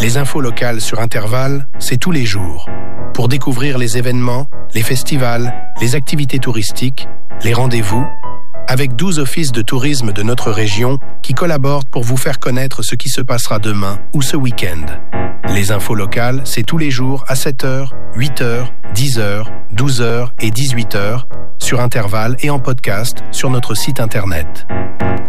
Les infos locales sur Intervalle, c'est tous les jours. Pour découvrir les événements, les festivals, les activités touristiques, les rendez-vous, avec 12 offices de tourisme de notre région qui collaborent pour vous faire connaître ce qui se passera demain ou ce week-end. Les infos locales, c'est tous les jours à 7h, 8h, 10h, 12h et 18h sur Intervalle et en podcast sur notre site internet.